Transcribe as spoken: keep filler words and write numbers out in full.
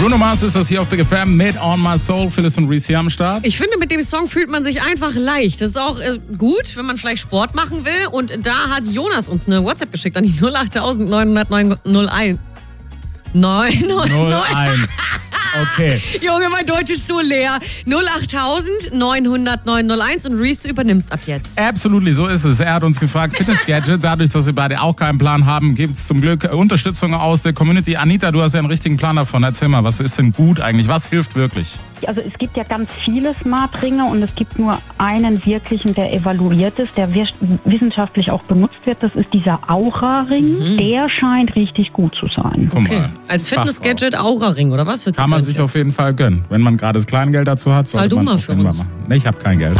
Bruno Mars ist das hier auf Big F M mit On My Soul. Phyllis und Reese hier am Start. Ich finde, mit dem Song fühlt man sich einfach leicht. Das ist auch äh, gut, wenn man vielleicht Sport machen will. Und da hat Jonas uns eine WhatsApp geschickt an die null acht neun null neun null eins. neun null eins. Okay. Junge, mein Deutsch ist so leer. null acht neun null null neun null eins und Reese, du übernimmst ab jetzt. Absolutely, so ist es. Er hat uns gefragt, Fitness-Gadget. Dadurch, dass wir beide auch keinen Plan haben, gibt es zum Glück Unterstützung aus der Community. Anita, du hast ja einen richtigen Plan davon. Erzähl mal, was ist denn gut eigentlich? Was hilft wirklich? Also es gibt ja ganz viele Smart-Ringe und es gibt nur einen wirklichen, der evaluiert ist, der wissenschaftlich auch benutzt wird. Das ist dieser Aura-Ring. Mhm. Der scheint richtig gut zu sein. Okay, als Fitness-Gadget Aura-Ring, oder was? Kann man sich jetzt auf jeden Fall gönnen. Wenn man gerade das Kleingeld dazu hat, zahl du mal für uns. Nee, ich habe kein Geld.